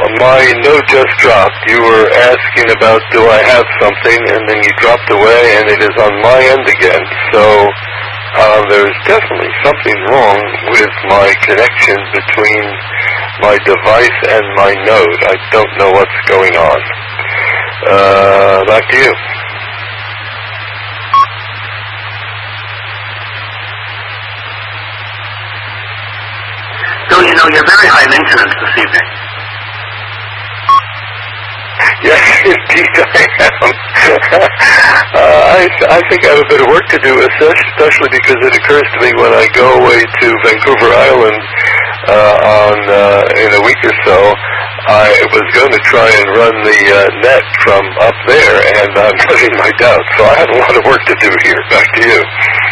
my note just dropped. You were asking about do I have something, and then you dropped away, and it is on my end again. So there's definitely something wrong with my connection between my device and my node. I don't know what's going on. Back to you. So, you know, you're very high maintenance this evening. Yes, indeed I am. I think I have a bit of work to do, especially because it occurs to me when I go away to Vancouver Island in a week or so, I was going to try and run the net from up there, and I'm having my doubts. So I have a lot of work to do here. Back to you.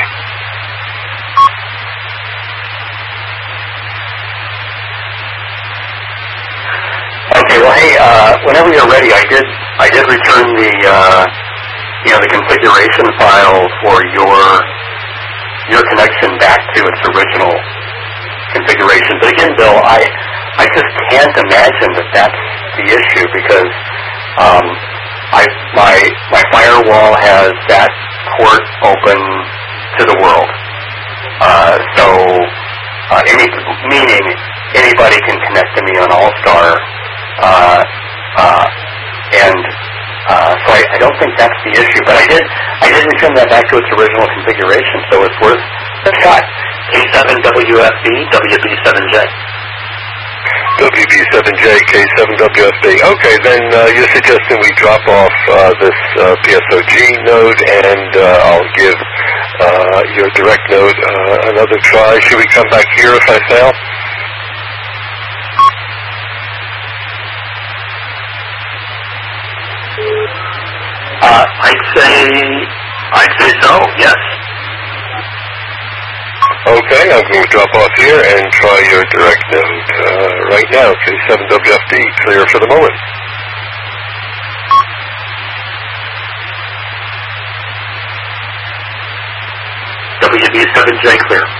Okay, well, hey, whenever you're ready, I did return the the configuration file for your connection back to its original configuration. But again, Bill, I just can't imagine that that's the issue because my firewall has that port open to the world. Meaning anybody can connect to me on All-Star. So I don't think that's the issue, but I did return that back to its original configuration, so it's worth a shot. K7WFB, WB7J. WB7J, K7WFB. Okay, then you're suggesting we drop off this PSOG node, and I'll give your direct node another try. Should we come back here if I fail? I'd say so, yes. Okay, I'm going to drop off here and try your direct node right now. K7WFD, clear for the moment. WB7J clear.